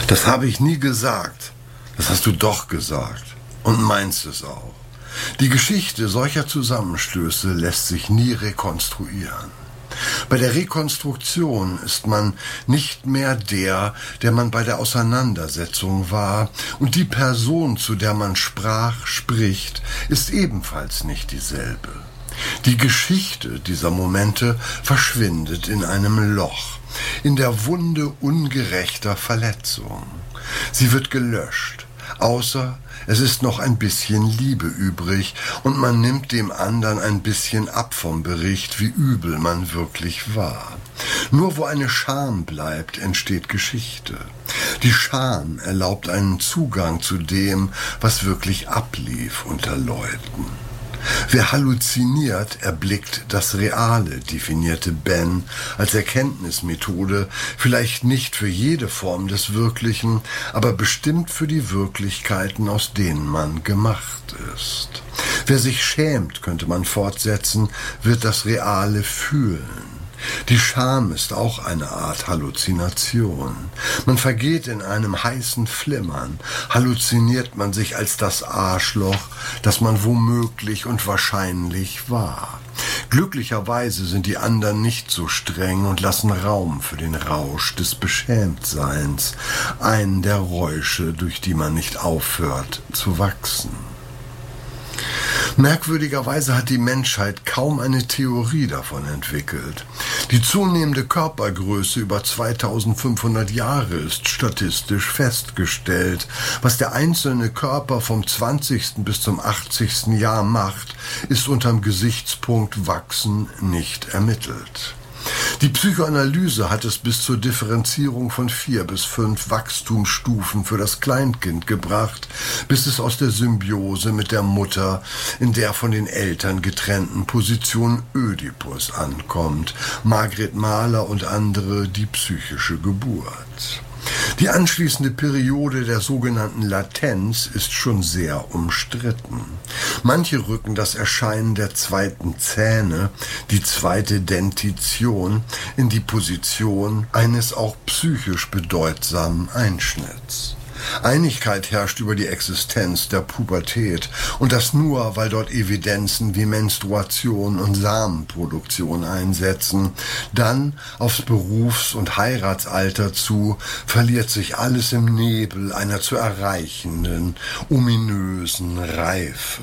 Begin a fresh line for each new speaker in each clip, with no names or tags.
Das habe ich nie gesagt. Das hast du doch gesagt. Und meinst es auch. Die Geschichte solcher Zusammenstöße lässt sich nie rekonstruieren. Bei der Rekonstruktion ist man nicht mehr der man bei der Auseinandersetzung war, und die Person, zu der man spricht, ist ebenfalls nicht dieselbe. Die Geschichte dieser Momente verschwindet in einem Loch, in der Wunde ungerechter Verletzung. Sie wird gelöscht, außer es ist noch ein bisschen Liebe übrig und man nimmt dem anderen ein bisschen ab vom Bericht, wie übel man wirklich war. Nur wo eine Scham bleibt, entsteht Geschichte. Die Scham erlaubt einen Zugang zu dem, was wirklich ablief unter Leuten. Wer halluziniert, erblickt das Reale, definierte Ben als Erkenntnismethode, vielleicht nicht für jede Form des Wirklichen, aber bestimmt für die Wirklichkeiten, aus denen man gemacht ist. Wer sich schämt, könnte man fortsetzen, wird das Reale fühlen. Die Scham ist auch eine Art Halluzination. Man vergeht in einem heißen Flimmern, halluziniert man sich als das Arschloch, das man womöglich und wahrscheinlich war. Glücklicherweise sind die anderen nicht so streng und lassen Raum für den Rausch des Beschämtseins, einen der Räusche, durch die man nicht aufhört zu wachsen. Merkwürdigerweise hat die Menschheit kaum eine Theorie davon entwickelt. Die zunehmende Körpergröße über 2500 Jahre ist statistisch festgestellt. Was der einzelne Körper vom 20. bis zum 80. Jahr macht, ist unterm Gesichtspunkt Wachsen nicht ermittelt. Die Psychoanalyse hat es bis zur Differenzierung von 4 bis 5 Wachstumsstufen für das Kleinkind gebracht, bis es aus der Symbiose mit der Mutter in der von den Eltern getrennten Position Ödipus ankommt. Margret Mahler und andere, die psychische Geburt. Die anschließende Periode der sogenannten Latenz ist schon sehr umstritten. Manche rücken das Erscheinen der zweiten Zähne, die zweite Dentition, in die Position eines auch psychisch bedeutsamen Einschnitts. Einigkeit herrscht über die Existenz der Pubertät, und das nur, weil dort Evidenzen wie Menstruation und Samenproduktion einsetzen. Dann aufs Berufs- und Heiratsalter zu, verliert sich alles im Nebel einer zu erreichenden, ominösen Reife.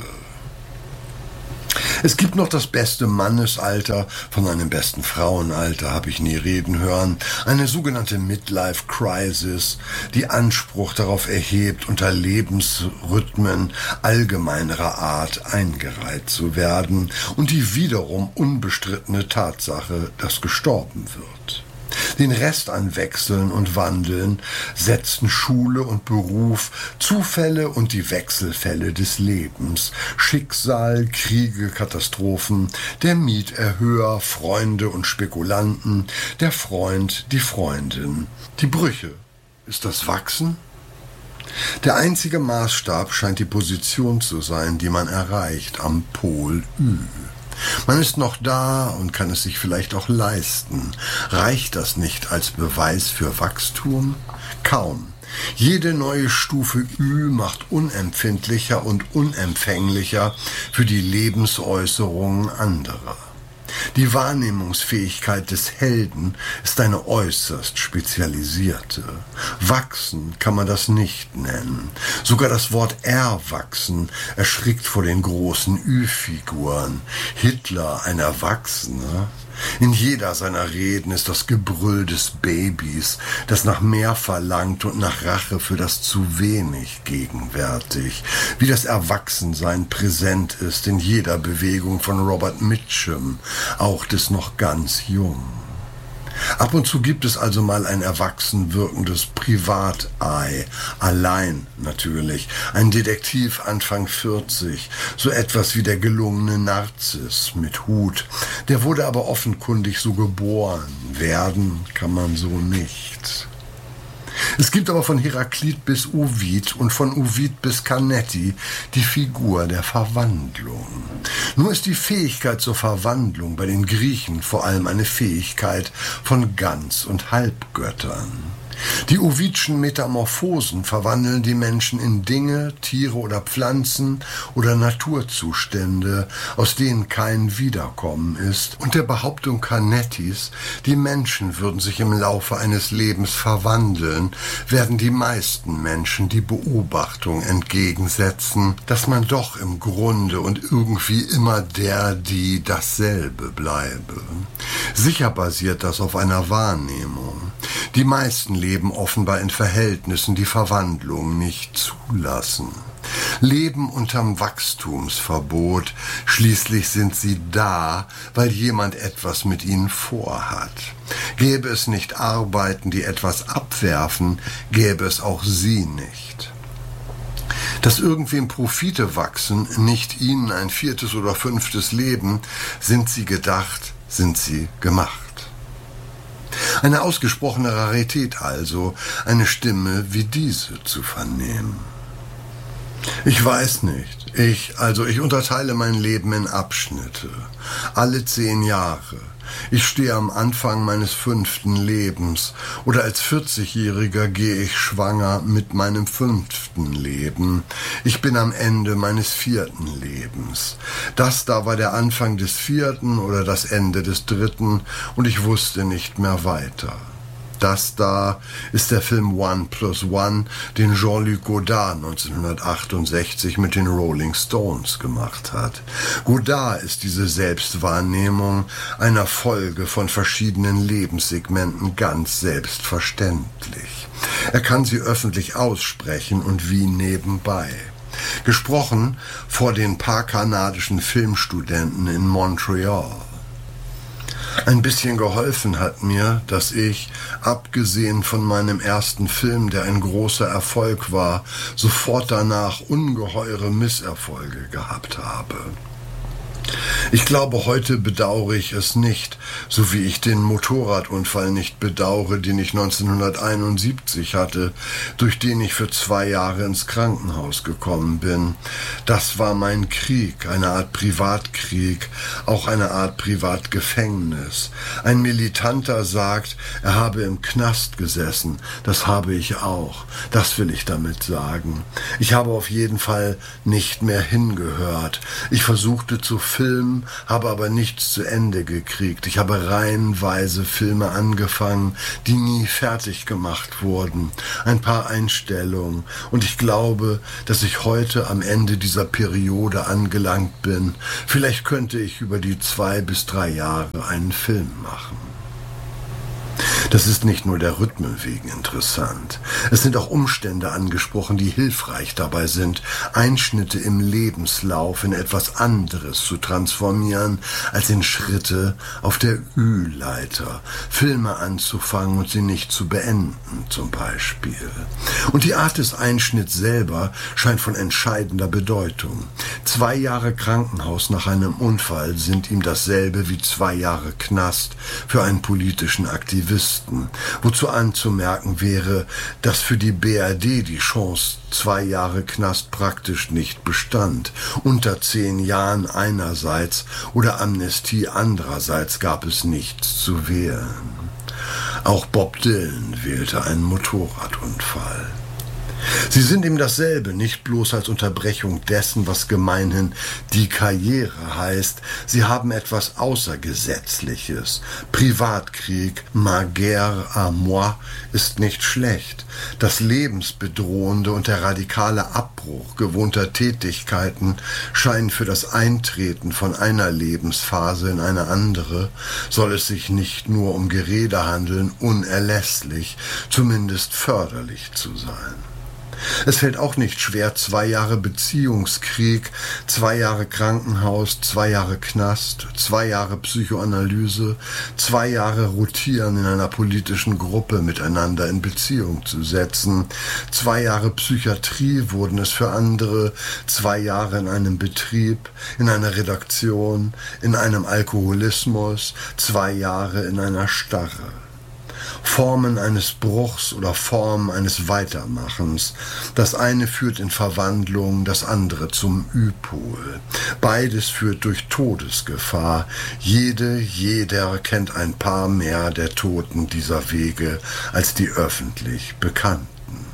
Es gibt noch das beste Mannesalter, von einem besten Frauenalter habe ich nie reden hören, eine sogenannte Midlife Crisis, die Anspruch darauf erhebt, unter Lebensrhythmen allgemeinerer Art eingereiht zu werden, und die wiederum unbestrittene Tatsache, dass gestorben wird. Den Rest an Wechseln und Wandeln setzten Schule und Beruf, Zufälle und die Wechselfälle des Lebens, Schicksal, Kriege, Katastrophen, der Mieterhöher, Freunde und Spekulanten, der Freund, die Freundin. Die Brüche. Ist das Wachsen? Der einzige Maßstab scheint die Position zu sein, die man erreicht, am Pol Ü. Man ist noch da und kann es sich vielleicht auch leisten. Reicht das nicht als Beweis für Wachstum? Kaum. Jede neue Stufe Ü macht unempfindlicher und unempfänglicher für die Lebensäußerungen anderer. Die Wahrnehmungsfähigkeit des Helden ist eine äußerst spezialisierte. Wachsen kann man das nicht nennen. Sogar das Wort erwachsen erschrickt vor den großen Ü-Figuren. Hitler, ein Erwachsener? In jeder seiner Reden ist das Gebrüll des Babys, das nach mehr verlangt und nach Rache für das zu wenig gegenwärtig. Wie das Erwachsensein präsent ist in jeder Bewegung von Robert Mitchum, auch des noch ganz Jungen. Ab und zu gibt es also mal ein erwachsen wirkendes Privatei, allein natürlich, ein Detektiv Anfang 40, so etwas wie der gelungene Narziss mit Hut. Der wurde aber offenkundig so geboren, werden kann man so nicht. Es gibt aber von Heraklit bis Ovid und von Ovid bis Canetti die Figur der Verwandlung. Nur ist die Fähigkeit zur Verwandlung bei den Griechen vor allem eine Fähigkeit von Ganz- und Halbgöttern. Die Ovidschen Metamorphosen verwandeln die Menschen in Dinge, Tiere oder Pflanzen oder Naturzustände, aus denen kein Wiederkommen ist. Und der Behauptung Canettis, die Menschen würden sich im Laufe eines Lebens verwandeln, werden die meisten Menschen die Beobachtung entgegensetzen, dass man doch im Grunde und irgendwie immer die dasselbe bleibe. Sicher basiert das auf einer Wahrnehmung. Die meisten leben offenbar in Verhältnissen, die Verwandlung nicht zulassen. Leben unterm Wachstumsverbot, schließlich sind sie da, weil jemand etwas mit ihnen vorhat. Gäbe es nicht Arbeiten, die etwas abwerfen, gäbe es auch sie nicht. Dass irgendwem Profite wachsen, nicht ihnen ein 4. oder 5. Leben, sind sie gedacht, sind sie gemacht. Eine ausgesprochene Rarität also, eine Stimme wie diese zu vernehmen. Ich weiß nicht. Ich unterteile mein Leben in Abschnitte. Alle 10 Jahre. Ich stehe am Anfang meines 5. Lebens oder als 40-Jähriger gehe ich schwanger mit meinem 5. Leben. Ich bin am Ende meines 4. Lebens. Das da war der Anfang des 4. oder das Ende des 3. und ich wusste nicht mehr weiter. Das da ist der Film 1+1, den Jean-Luc Godard 1968 mit den Rolling Stones gemacht hat. Godard ist diese Selbstwahrnehmung einer Folge von verschiedenen Lebenssegmenten ganz selbstverständlich. Er kann sie öffentlich aussprechen und wie nebenbei. Gesprochen vor den paar kanadischen Filmstudenten in Montreal. Ein bisschen geholfen hat mir, dass ich, abgesehen von meinem ersten Film, der ein großer Erfolg war, sofort danach ungeheure Misserfolge gehabt habe. Ich glaube, heute bedauere ich es nicht, so wie ich den Motorradunfall nicht bedauere, den ich 1971 hatte, durch den ich für 2 Jahre ins Krankenhaus gekommen bin. Das war mein Krieg, eine Art Privatkrieg, auch eine Art Privatgefängnis. Ein Militanter sagt, er habe im Knast gesessen. Das habe ich auch. Das will ich damit sagen. Ich habe auf jeden Fall nicht mehr hingehört. Ich versuchte zu filmen, habe aber nichts zu Ende gekriegt. Ich habe reihenweise Filme angefangen, die nie fertig gemacht wurden. Ein paar Einstellungen. Und ich glaube, dass ich heute am Ende dieser Periode angelangt bin. Vielleicht könnte ich über die 2 bis 3 Jahre einen Film machen. Das ist nicht nur der Rhythmen wegen interessant. Es sind auch Umstände angesprochen, die hilfreich dabei sind, Einschnitte im Lebenslauf in etwas anderes zu transformieren, als in Schritte auf der Ü-Leiter. Filme anzufangen und sie nicht zu beenden, zum Beispiel. Und die Art des Einschnitts selber scheint von entscheidender Bedeutung. 2 Jahre Krankenhaus nach einem Unfall sind ihm dasselbe wie 2 Jahre Knast für einen politischen Aktivisten. Wozu anzumerken wäre, dass für die BRD die Chance 2 Jahre Knast praktisch nicht bestand. Unter 10 Jahren einerseits oder Amnestie andererseits gab es nichts zu wählen. Auch Bob Dylan wählte einen Motorradunfall. Sie sind ihm dasselbe, nicht bloß als Unterbrechung dessen, was gemeinhin die Karriere heißt. Sie haben etwas Außergesetzliches. Privatkrieg, ma guerre à moi, ist nicht schlecht. Das Lebensbedrohende und der radikale Abbruch gewohnter Tätigkeiten scheinen für das Eintreten von einer Lebensphase in eine andere, soll es sich nicht nur um Gerede handeln, unerlässlich, zumindest förderlich zu sein. Es fällt auch nicht schwer, 2 Jahre Beziehungskrieg, 2 Jahre Krankenhaus, 2 Jahre Knast, 2 Jahre Psychoanalyse, 2 Jahre Rotieren in einer politischen Gruppe miteinander in Beziehung zu setzen. 2 Jahre Psychiatrie wurden es für andere, 2 Jahre in einem Betrieb, in einer Redaktion, in einem Alkoholismus, 2 Jahre in einer Starre. Formen eines Bruchs oder Formen eines Weitermachens. Das eine führt in Verwandlung, das andere zum Üpol. Beides führt durch Todesgefahr. Jeder kennt ein paar mehr der Toten dieser Wege als die öffentlich Bekannten.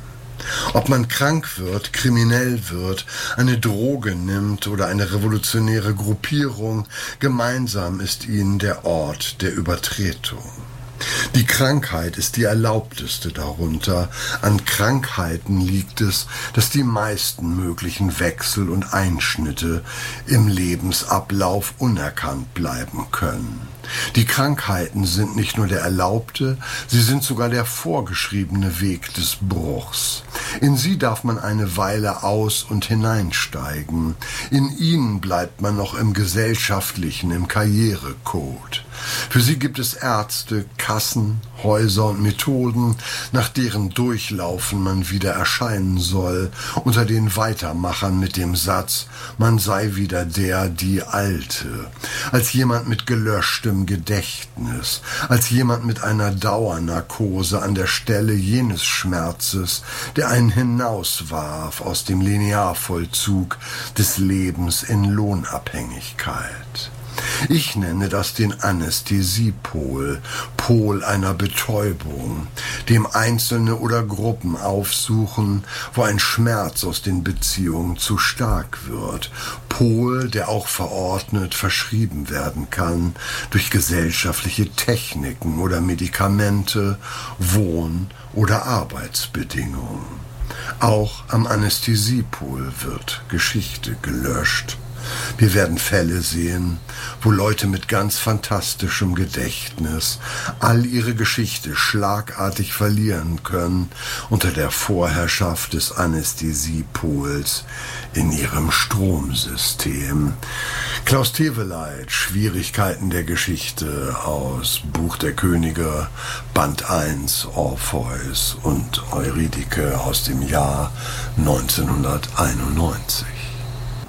Ob man krank wird, kriminell wird, eine Droge nimmt oder eine revolutionäre Gruppierung, gemeinsam ist ihnen der Ort der Übertretung. Die Krankheit ist die erlaubteste darunter. An Krankheiten liegt es, dass die meisten möglichen Wechsel und Einschnitte im Lebensablauf unerkannt bleiben können. Die Krankheiten sind nicht nur der erlaubte, sie sind sogar der vorgeschriebene Weg des Bruchs. In sie darf man eine Weile aus- und hineinsteigen. In ihnen bleibt man noch im gesellschaftlichen, im Karrierecode. Für sie gibt es Ärzte, Kassen, Häuser und Methoden, nach deren Durchlaufen man wieder erscheinen soll, unter den Weitermachern mit dem Satz, man sei wieder die Alte, als jemand mit gelöschtem Gedächtnis, als jemand mit einer Dauernarkose an der Stelle jenes Schmerzes, der einen hinauswarf aus dem Linearvollzug des Lebens in Lohnabhängigkeit. Ich nenne das den Anästhesiepol, Pol einer Betäubung, dem Einzelne oder Gruppen aufsuchen, wo ein Schmerz aus den Beziehungen zu stark wird, Pol, der auch verordnet verschrieben werden kann durch gesellschaftliche Techniken oder Medikamente, Wohn- oder Arbeitsbedingungen. Auch am Anästhesiepol wird Geschichte gelöscht. Wir werden Fälle sehen, wo Leute mit ganz fantastischem Gedächtnis all ihre Geschichte schlagartig verlieren können unter der Vorherrschaft des Anästhesiepols in ihrem Stromsystem. Klaus Teweleit, Schwierigkeiten der Geschichte aus Buch der Könige, Band 1, Orpheus und Eurydike aus dem Jahr 1991.